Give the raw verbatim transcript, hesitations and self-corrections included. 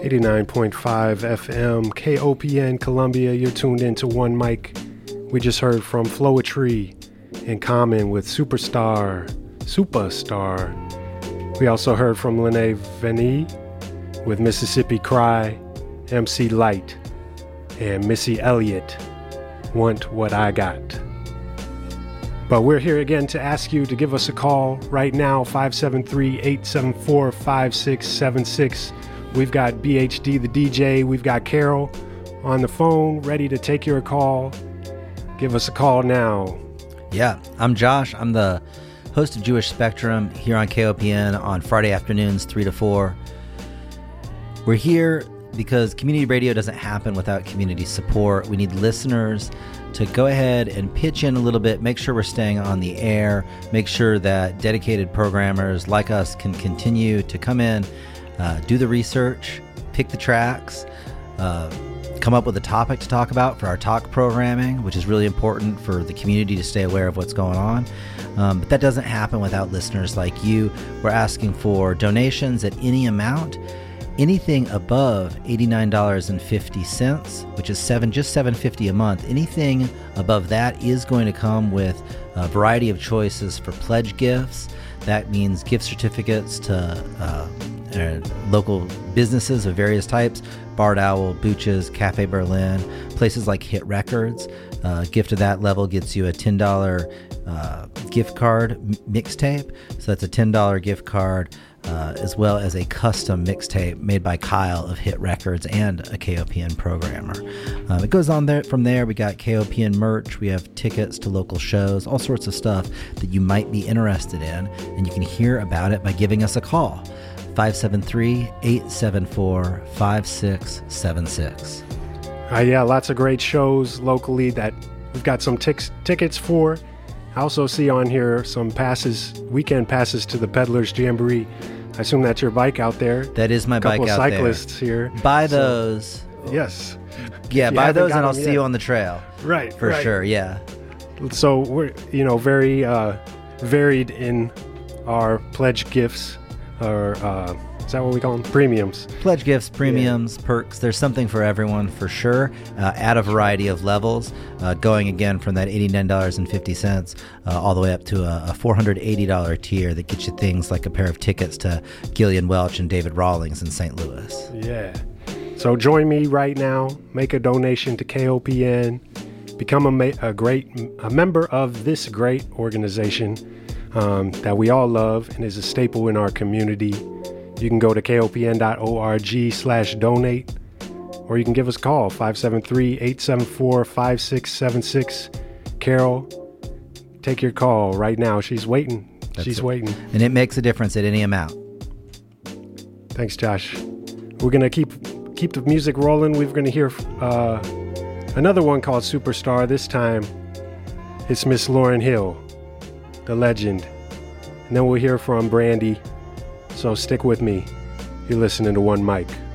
eighty-nine point five F M, K O P N Columbia. You're tuned into One Mic. We just heard from Flowetry in Common with Superstar, Superstar. We also heard from Lene Veni with Mississippi Cry, M C Light, and Missy Elliott, Want What I Got. But we're here again to ask you to give us a call right now, five seven three, eight seven four, five six seven six. We've got B H D, the D J. We've got Carol on the phone, ready to take your call. Give us a call now. Yeah, I'm Josh. I'm the host of Jewish Spectrum here on K O P N on Friday afternoons, three to four. We're here because community radio doesn't happen without community support. We need listeners to go ahead and pitch in a little bit, make sure we're staying on the air, make sure that dedicated programmers like us can continue to come in, uh, do the research, pick the tracks, uh, come up with a topic to talk about for our talk programming, which is really important for the community to stay aware of what's going on. Um, but that doesn't happen without listeners like you. We're asking for donations at any amount. Anything above eighty-nine dollars and fifty cents, which is seven, just seven dollars and fifty cents a month, anything above that is going to come with a variety of choices for pledge gifts. That means gift certificates to uh, uh, local businesses of various types, Barred Owl, Booches, Cafe Berlin, places like Hit Records. Uh, gift of that level gets you a ten dollars uh, gift card m- mixtape. So that's a ten dollars gift card. Uh, as well as a custom mixtape made by Kyle of Hit Records and a K O P N programmer. Um, it goes on there. From there, we got K O P N merch. We have tickets to local shows, all sorts of stuff that you might be interested in, and you can hear about it by giving us a call. five seven three, eight seven four, five six seven six. Uh, yeah, lots of great shows locally that we've got some tic- tickets for. I also see on here some passes, weekend passes to the Peddlers Jamboree. I assume that's your bike out there. That is my bike out there. A couple of cyclists here. Buy those. So, yes. Yeah, buy those and I'll see yet. you on the trail. Right. For right. sure, yeah. So we're, you know, very uh, varied in our pledge gifts, or uh, is that what we call them? Premiums. Pledge gifts, premiums, yeah. Perks. There's something for everyone for sure, uh, at a variety of levels, uh, going again from that eighty-nine dollars and fifty cents uh, all the way up to a, a four hundred eighty dollars tier that gets you things like a pair of tickets to Gillian Welch and David Rawlings in Saint Louis. Yeah. So join me right now. Make a donation to K O P N. Become a, ma- a great a member of this great organization um, that we all love and is a staple in our community. You can go to kopn.org slash donate, or you can give us a call, five seven three, eight seven four, five six seven six. Carol, take your call right now. She's waiting. That's She's it. waiting. And it makes a difference at any amount. Thanks, Josh. We're going to keep keep the music rolling. We're going to hear uh, another one called Superstar. This time, it's Miss Lauryn Hill, the legend. And then we'll hear from Brandy. So stick with me. You're listening to One Mic.